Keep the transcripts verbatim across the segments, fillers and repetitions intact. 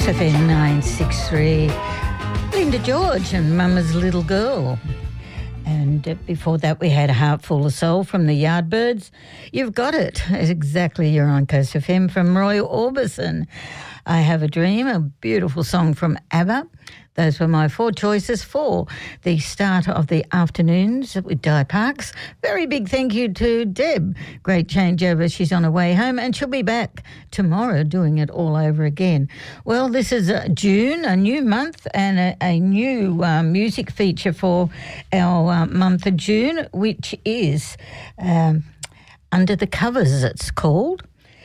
S F M nine six three, Linda George and Mama's Little Girl. And uh, before that we had a Heart Full of Soul from the Yardbirds. You've got it. It's exactly, you're on Coast F M from Roy Orbison. I Have a Dream, a beautiful song from ABBA. Those were my four choices for the start of the afternoons with Di Parks. Very big thank you to Deb. Great changeover. She's on her way home and she'll be back tomorrow doing it all over again. Well, this is uh, June, a new month and a, a new uh, music feature for our uh, month of June, which is um, Under the Covers, it's called.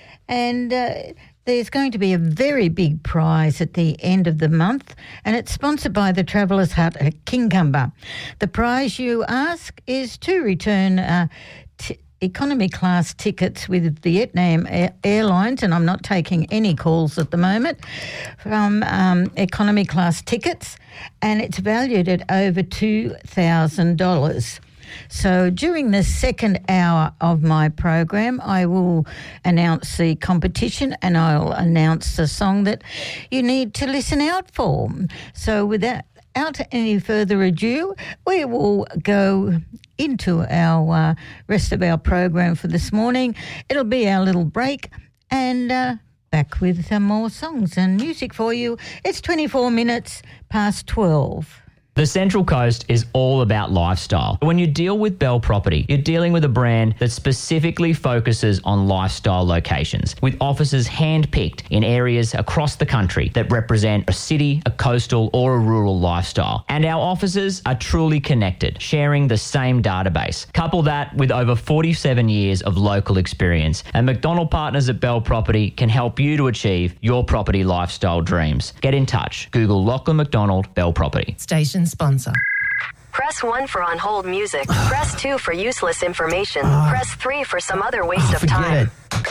And Uh, there's going to be a very big prize at the end of the month, and it's sponsored by the Travellers Hut at Kingcumber. The prize, you ask, is to return uh, t- economy class tickets with Vietnam Air- Airlines, and I'm not taking any calls at the moment, from um, economy class tickets, and it's valued at over two thousand dollars. So during the second hour of my program, I will announce the competition and I'll announce the song that you need to listen out for. So without without any further ado, we will go into our uh, rest of our program for this morning. It'll be our little break and uh, back with some more songs and music for you. It's twenty-four minutes past twelve. The Central Coast is all about lifestyle. When you deal with Bell Property, you're dealing with a brand that specifically focuses on lifestyle locations, with offices hand-picked in areas across the country that represent a city, a coastal or a rural lifestyle. And our offices are truly connected, sharing the same database. Couple that with over forty-seven years of local experience, and McDonald Partners at Bell Property can help you to achieve your property lifestyle dreams. Get in touch. Google Lachlan McDonald Bell Property. Station sponsor. Press one for on-hold music. Press two for useless information. Press three for some other waste Oh, of time. it.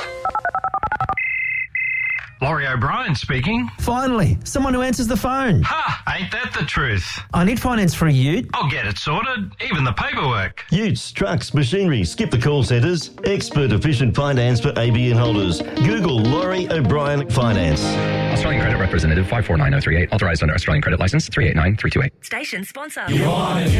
Laurie O'Brien speaking. Finally, someone who answers the phone. Ha! Ain't that the truth? I need finance for a ute. I'll get it sorted, even the paperwork. Utes, trucks, machinery, skip the call centres. Expert efficient finance for A B N holders. Google Laurie O'Brien Finance. Australian Credit Representative five four nine zero three eight. Authorised under Australian Credit Licence three eight nine three two eight. Station sponsor. You want it,